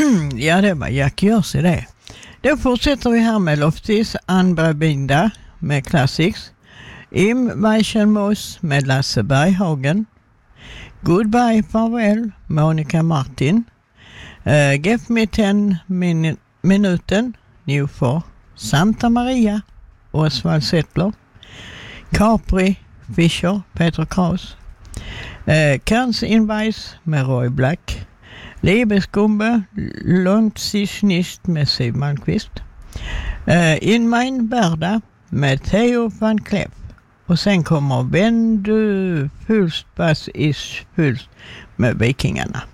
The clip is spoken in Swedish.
Ja, det var Jack Jersey det. Då fortsätter vi här med Loftis Anbrabinda med Classics. Im Weichenmoos med Lasse Berghagen. Goodbye Farewell, Monica Martin. Give me 10 minuten, New for Santa Maria, Oswald Settler. Capri, Fischer, Peter Kraus. Kerns Inweis med Roy Black. Liebeskumbe, Lohnt sich nicht med Siw Malmkvist. In mein Berda med Theo van Cleef. Och sen kommer Wenn du fullst was ist fullst med Vikingarna.